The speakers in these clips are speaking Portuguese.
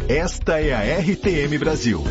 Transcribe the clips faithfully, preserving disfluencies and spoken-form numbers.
Esta é a R T M Brasil.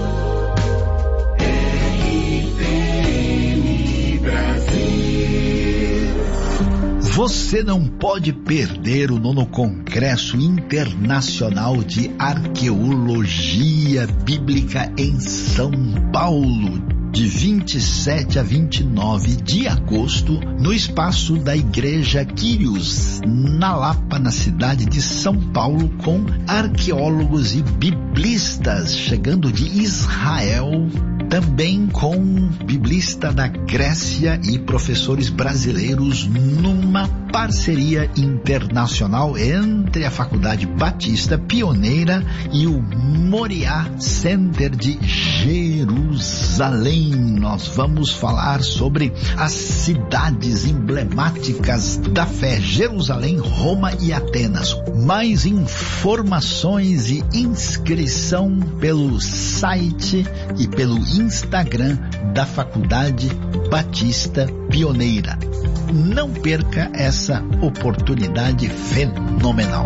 Você não pode perder o nono Congresso Internacional de Arqueologia Bíblica em São Paulo, de vinte e sete a vinte e nove de agosto, no espaço da Igreja Quírios, na Lapa, na cidade de São Paulo, com arqueólogos e biblistas chegando de Israel, também com biblista da Grécia e professores brasileiros, numa parceria internacional entre a Faculdade Batista Pioneira e o Moriá Center de Jerusalém. Nós vamos falar sobre as cidades emblemáticas da fé: Jerusalém, Roma e Atenas. Mais informações e inscrição pelo site e pelo Instagram da Faculdade Batista Pioneira. Não perca essa oportunidade fenomenal.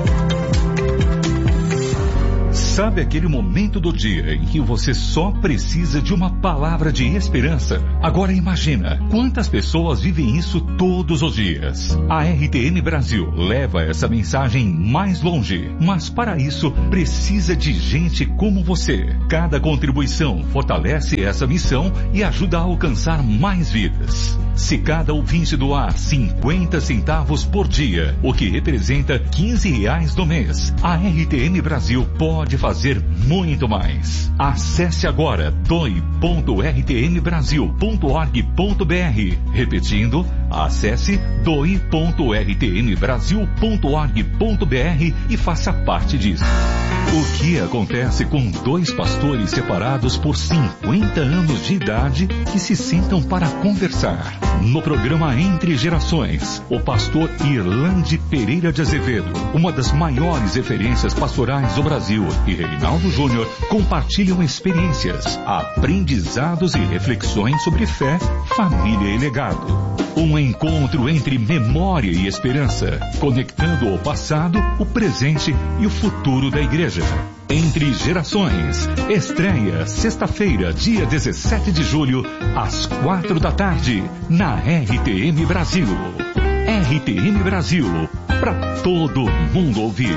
Sabe aquele momento do dia em que você só precisa de uma palavra de esperança? Agora imagina quantas pessoas vivem isso todos os dias. A R T M Brasil leva essa mensagem mais longe, mas para isso precisa de gente como você. Cada contribuição fortalece essa missão e ajuda a alcançar mais vidas. Se cada ouvinte doar cinquenta centavos por dia, o que representa quinze reais no mês, a R T M Brasil pode fazer muito mais. Acesse agora doe ponto r t m brasil ponto org ponto b r. Repetindo, acesse doe ponto r t m brasil ponto org ponto b r e faça parte disso. O que acontece com dois pastores separados por cinquenta anos de idade que se sentam para conversar? No programa Entre Gerações, o pastor Irlande Pereira de Azevedo, uma das maiores referências pastorais do Brasil, e Reinaldo Júnior compartilham experiências, aprendizados e reflexões sobre fé, família e legado. Um encontro entre memória e esperança, conectando o passado, o presente e o futuro da igreja. Entre Gerações, estreia sexta-feira, dia dezessete de julho, às quatro da tarde, na R T M Brasil. R T M Brasil, para todo mundo ouvir.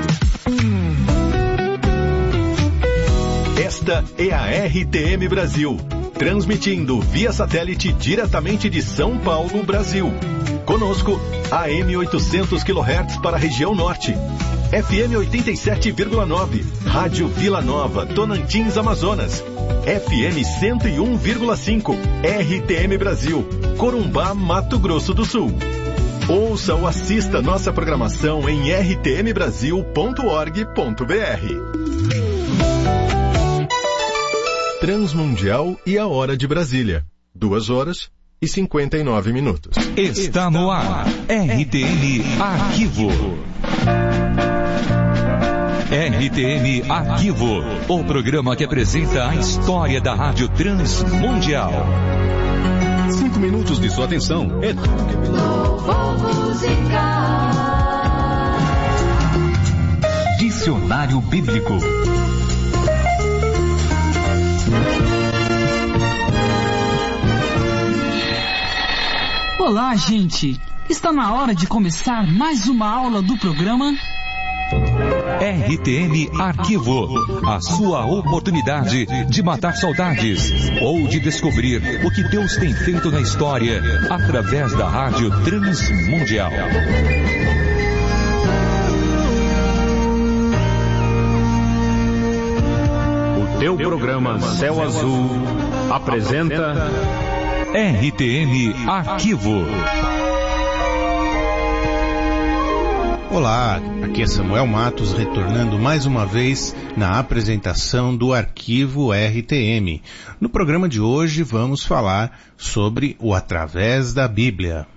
Esta é a R T M Brasil, transmitindo via satélite diretamente de São Paulo, Brasil. Conosco, A M oitocentos quilohertz para a região norte, F M oitenta e sete vírgula nove, Rádio Vila Nova, Tocantins, Amazonas, F M cento e um vírgula cinco, R T M Brasil, Corumbá, Mato Grosso do Sul. Ouça ou assista nossa programação em r t m brasil ponto org ponto b r. Transmundial e a Hora de Brasília. Duas horas e cinquenta e nove minutos. Está no ar, R T M Arquivo. R T M Arquivo, o programa que apresenta a história da Rádio Transmundial. Cinco minutos de sua atenção. É Dicionário Bíblico. Olá, gente! Está na hora de começar mais uma aula do programa R T M Arquivo, a sua oportunidade de matar saudades ou de descobrir o que Deus tem feito na história através da Rádio Transmundial. O teu programa Céu Azul apresenta R T M Arquivo. Olá, aqui é Samuel Matos retornando mais uma vez na apresentação do Arquivo R T M. No programa de hoje vamos falar sobre o Através da Bíblia.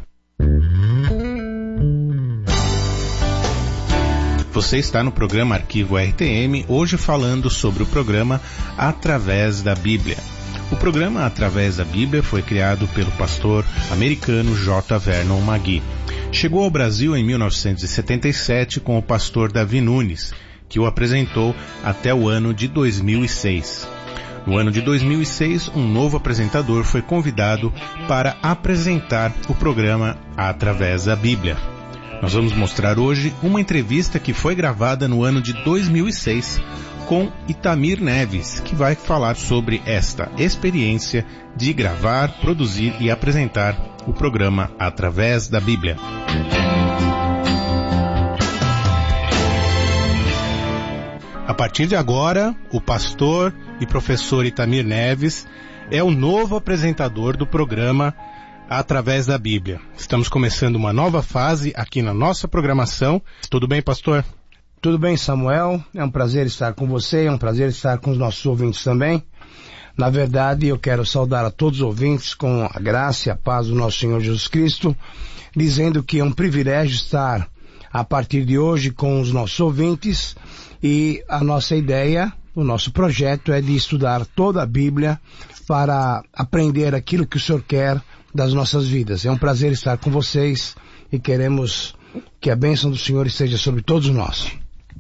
Você está no programa Arquivo R T M, hoje falando sobre o programa Através da Bíblia. O programa Através da Bíblia foi criado pelo pastor americano J. Vernon McGee. Chegou ao Brasil em mil novecentos e setenta e sete com o pastor Davi Nunes, que o apresentou até o ano de dois mil e seis. No ano de dois mil e seis, um novo apresentador foi convidado para apresentar o programa Através da Bíblia. Nós vamos mostrar hoje uma entrevista que foi gravada no ano de dois mil e seis com Itamir Neves, que vai falar sobre esta experiência de gravar, produzir e apresentar o programa Através da Bíblia. A partir de agora, o pastor e professor Itamir Neves é o novo apresentador do programa Através da Bíblia. Estamos começando uma nova fase aqui na nossa programação. Tudo bem, pastor? Tudo bem, Samuel. É um prazer estar com você, é um prazer estar com os nossos ouvintes também. Na verdade, eu quero saudar a todos os ouvintes com a graça e a paz do nosso Senhor Jesus Cristo, dizendo que é um privilégio estar a partir de hoje com os nossos ouvintes. E a nossa ideia, o nosso projeto é de estudar toda a Bíblia para aprender aquilo que o Senhor quer das nossas vidas. É um prazer estar com vocês e queremos que a bênção do Senhor esteja sobre todos nós.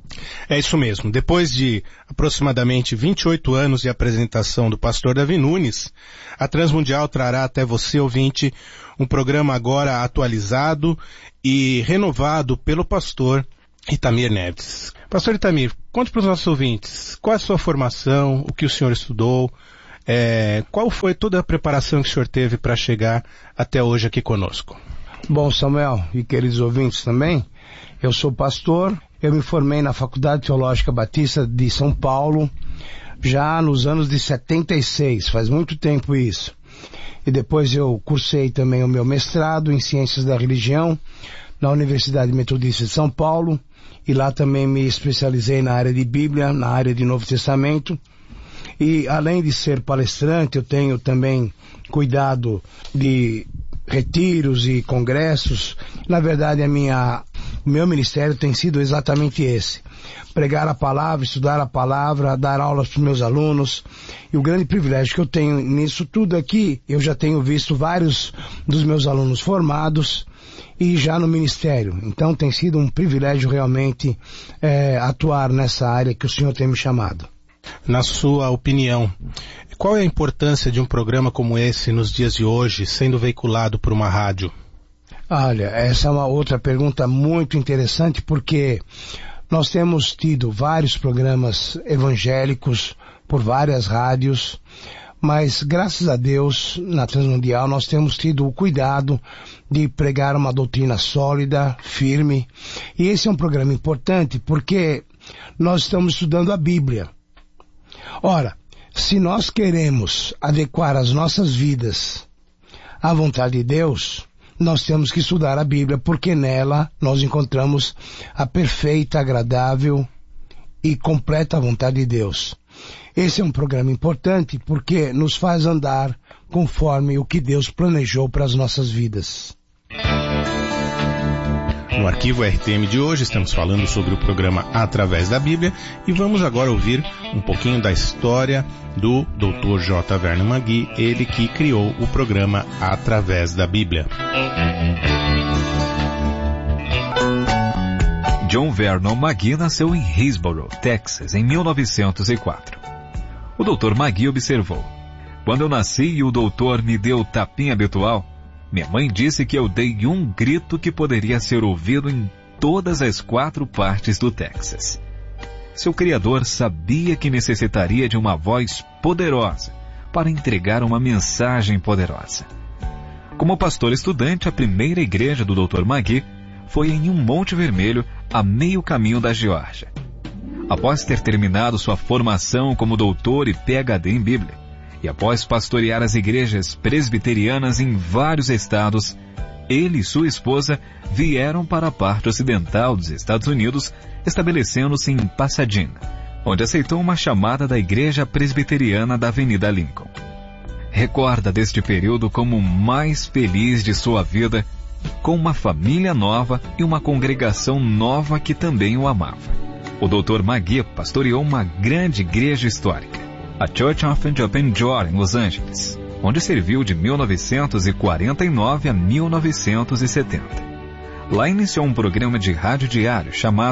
É isso mesmo. Depois de aproximadamente vinte e oito anos de apresentação do pastor Davi Nunes, a Transmundial trará até você, ouvinte, um programa agora atualizado e renovado pelo pastor Itamir Neves. Pastor Itamir, conte para os nossos ouvintes, qual é a sua formação, o que o senhor estudou, é, qual foi toda a preparação que o senhor teve para chegar até hoje aqui conosco? Bom, Samuel e queridos ouvintes também, eu sou pastor, eu me formei na Faculdade Teológica Batista de São Paulo, já nos anos de setenta e seis, faz muito tempo isso. E depois eu cursei também o meu mestrado em Ciências da Religião na Universidade Metodista de São Paulo, e lá também me especializei na área de Bíblia, na área de Novo Testamento. E além de ser palestrante, eu tenho também cuidado de retiros e congressos. Na verdade, a minha, o meu ministério tem sido exatamente esse: pregar a palavra, estudar a palavra, dar aulas para os meus alunos. E o grande privilégio que eu tenho nisso tudo aqui, eu já tenho visto vários dos meus alunos formados e já no ministério. Então tem sido um privilégio realmente é, atuar nessa área que o Senhor tem me chamado. Na sua opinião, qual é a importância de um programa como esse nos dias de hoje, sendo veiculado por uma rádio? Olha, essa é uma outra pergunta muito interessante, porque nós temos tido vários programas evangélicos por várias rádios, mas graças a Deus, na Transmundial, nós temos tido o cuidado de pregar uma doutrina sólida, firme. E esse é um programa importante porque nós estamos estudando a Bíblia. Ora, se nós queremos adequar as nossas vidas à vontade de Deus, nós temos que estudar a Bíblia, porque nela nós encontramos a perfeita, agradável e completa vontade de Deus. Esse é um programa importante porque nos faz andar conforme o que Deus planejou para as nossas vidas. No Arquivo R T M de hoje estamos falando sobre o programa Através da Bíblia e vamos agora ouvir um pouquinho da história do doutor J. Vernon McGee, ele que criou o programa Através da Bíblia. John Vernon McGee nasceu em Hillsborough, Texas, em mil novecentos e quatro. O doutor McGee observou: quando eu nasci e o doutor me deu o tapinha habitual, minha mãe disse que eu dei um grito que poderia ser ouvido em todas as quatro partes do Texas. Seu criador sabia que necessitaria de uma voz poderosa para entregar uma mensagem poderosa. Como pastor estudante, a primeira igreja do doutor McGee foi em um Monte Vermelho, a meio caminho da Geórgia. Após ter terminado sua formação como doutor e P H D em Bíblia, e após pastorear as igrejas presbiterianas em vários estados, ele e sua esposa vieram para a parte ocidental dos Estados Unidos, estabelecendo-se em Pasadena, onde aceitou uma chamada da Igreja Presbiteriana da Avenida Lincoln. Recorda deste período como o mais feliz de sua vida, com uma família nova e uma congregação nova que também o amava. O doutor McGee pastoreou uma grande igreja histórica, a Church of the Open Door, em Los Angeles, onde serviu de mil novecentos e quarenta e nove a mil novecentos e setenta. Lá iniciou um programa de rádio diário chamado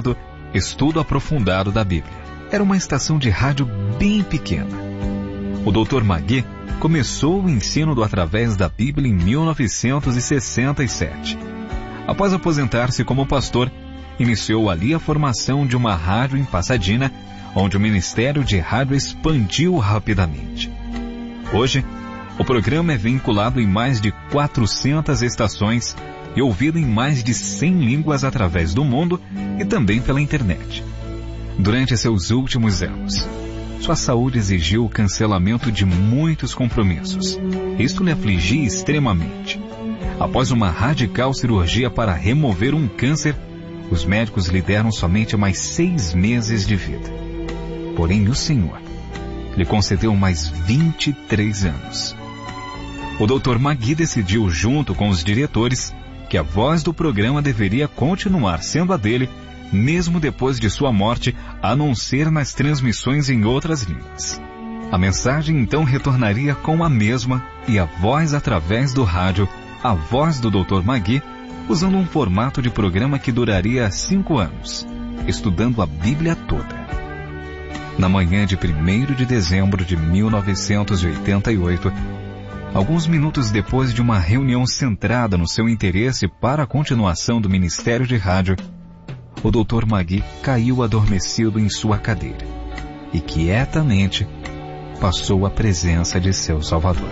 Estudo Aprofundado da Bíblia. Era uma estação de rádio bem pequena. O doutor Magui começou o ensino do Através da Bíblia em mil novecentos e sessenta e sete. Após aposentar-se como pastor, iniciou ali a formação de uma rádio em Pasadena, onde o Ministério de Rádio expandiu rapidamente. Hoje, o programa é vinculado em mais de quatrocentas estações e ouvido em mais de cem línguas através do mundo e também pela internet. Durante seus últimos anos, sua saúde exigiu o cancelamento de muitos compromissos. Isto lhe afligia extremamente. Após uma radical cirurgia para remover um câncer, os médicos lhe deram somente mais seis meses de vida. Porém, o Senhor lhe concedeu mais vinte e três anos. O doutor Magui decidiu, junto com os diretores, que a voz do programa deveria continuar sendo a dele, mesmo depois de sua morte, a não ser nas transmissões em outras línguas. A mensagem então retornaria com a mesma e a voz através do rádio, a voz do doutor Magui, usando um formato de programa que duraria cinco anos, estudando a Bíblia toda. Na manhã de primeiro de dezembro de mil novecentos e oitenta e oito, alguns minutos depois de uma reunião centrada no seu interesse para a continuação do Ministério de Rádio, o doutor Magui caiu adormecido em sua cadeira e quietamente passou à presença de seu Salvador.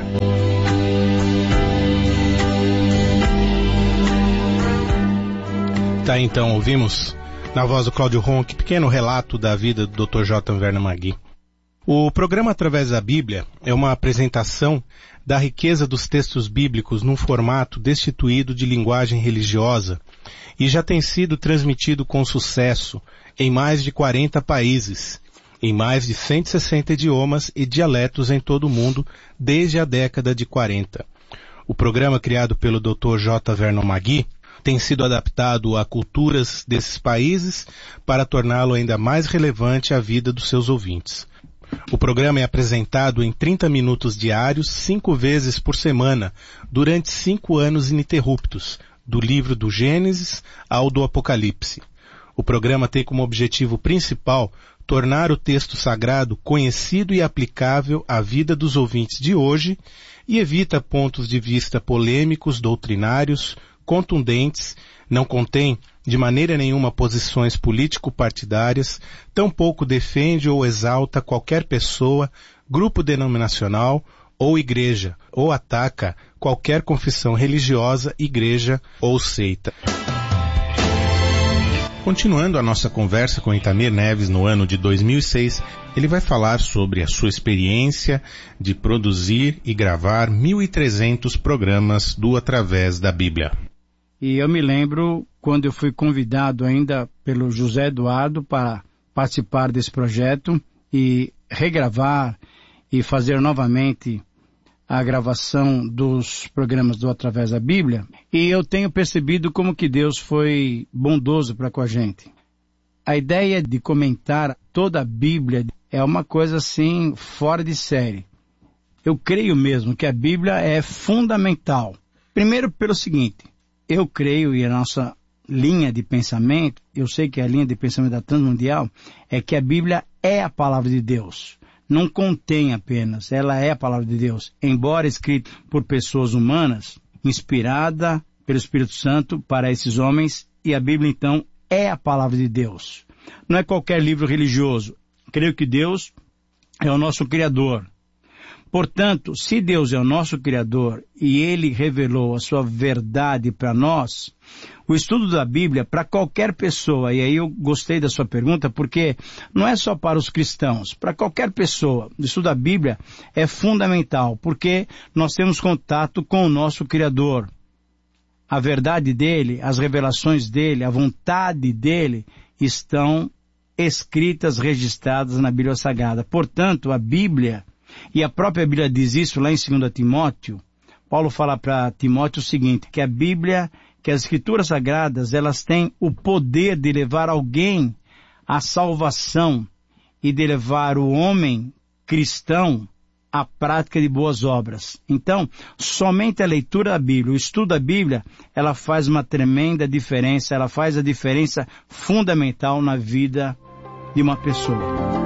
Tá, então, ouvimos na voz do Cláudio Ronck, pequeno relato da vida do doutor J. Werner Magui. O programa Através da Bíblia é uma apresentação da riqueza dos textos bíblicos num formato destituído de linguagem religiosa e já tem sido transmitido com sucesso em mais de quarenta países, em mais de cento e sessenta idiomas e dialetos em todo o mundo desde a década de quarenta. O programa criado pelo doutor J. Werner Magui tem sido adaptado a culturas desses países para torná-lo ainda mais relevante à vida dos seus ouvintes. O programa é apresentado em trinta minutos diários, cinco vezes por semana, durante cinco anos ininterruptos, do livro do Gênesis ao do Apocalipse. O programa tem como objetivo principal tornar o texto sagrado conhecido e aplicável à vida dos ouvintes de hoje e evita pontos de vista polêmicos, doutrinários, contundentes, não contém de maneira nenhuma posições político-partidárias, tampouco defende ou exalta qualquer pessoa, grupo denominacional ou igreja, ou ataca qualquer confissão religiosa, igreja ou seita. Continuando a nossa conversa com Itamir Neves no ano de dois mil e seis, ele vai falar sobre a sua experiência de produzir e gravar mil e trezentos programas do Através da Bíblia. E eu me lembro quando eu fui convidado ainda pelo José Eduardo para participar desse projeto e regravar e fazer novamente a gravação dos programas do Através da Bíblia. E eu tenho percebido como que Deus foi bondoso para com a gente. A ideia de comentar toda a Bíblia é uma coisa assim fora de série. Eu creio mesmo que a Bíblia é fundamental. Primeiro pelo seguinte, eu creio, e a nossa linha de pensamento, eu sei que a linha de pensamento da Transmundial, é que a Bíblia é a palavra de Deus. Não contém apenas, ela é a palavra de Deus. Embora escrita por pessoas humanas, inspirada pelo Espírito Santo para esses homens, e a Bíblia então é a palavra de Deus. Não é qualquer livro religioso. Creio que Deus é o nosso Criador. Portanto, se Deus é o nosso Criador e Ele revelou a sua verdade para nós, o estudo da Bíblia para qualquer pessoa, e aí eu gostei da sua pergunta, porque não é só para os cristãos, para qualquer pessoa, o estudo da Bíblia é fundamental, porque nós temos contato com o nosso Criador. A verdade dele, as revelações dele, a vontade dele estão escritas, registradas na Bíblia Sagrada. Portanto, a Bíblia, e a própria Bíblia diz isso lá em dois Timóteo, Paulo fala para Timóteo o seguinte, que a Bíblia, que as Escrituras Sagradas, elas têm o poder de levar alguém à salvação e de levar o homem cristão a prática de boas obras. Então, somente a leitura da Bíblia, o estudo da Bíblia, ela faz uma tremenda diferença, ela faz a diferença fundamental na vida de uma pessoa.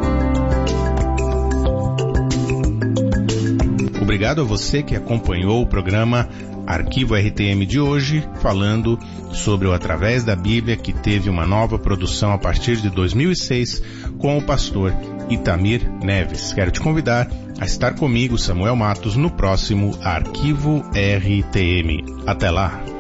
Obrigado a você que acompanhou o programa Arquivo R T M de hoje, falando sobre o Através da Bíblia, que teve uma nova produção a partir de dois mil e seis com o pastor Itamir Neves. Quero te convidar a estar comigo, Samuel Matos, no próximo Arquivo R T M. Até lá!